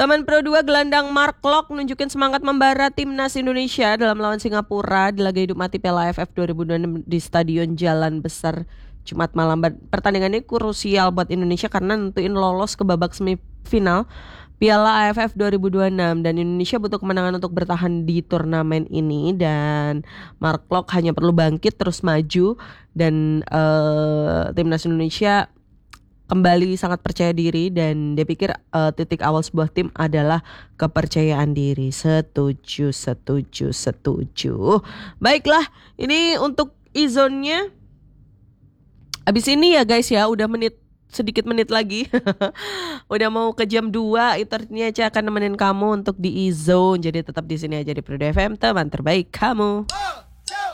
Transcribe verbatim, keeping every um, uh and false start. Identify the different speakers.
Speaker 1: Taman Pro dua gelandang Mark Klok nunjukin semangat membara timnas Indonesia dalam lawan Singapura di laga hidup mati Piala A F F dua ribu dua puluh enam di Stadion Jalan Besar Jumat malam. Pertandingan ini krusial buat Indonesia karena nentuin lolos ke babak semifinal Piala A F F dua ribu dua puluh enam dan Indonesia butuh kemenangan untuk bertahan di turnamen ini, dan Mark Klok hanya perlu bangkit terus maju dan uh, timnas Indonesia kembali sangat percaya diri dan dia pikir uh, titik awal sebuah tim adalah kepercayaan diri. Setuju, setuju, setuju. Baiklah, ini untuk e-zone-nya. Abis ini ya guys ya, udah menit sedikit menit lagi. Udah mau ke jam dua, itu artinya Aca akan nemenin kamu untuk di e-zone. Jadi tetap di sini aja di Pro F M, teman terbaik kamu.